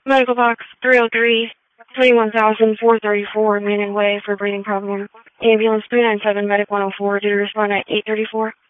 Medical box 303, 21,434, Manning Way for breathing problem. Ambulance 397, medic 104, due to respond at 8:34.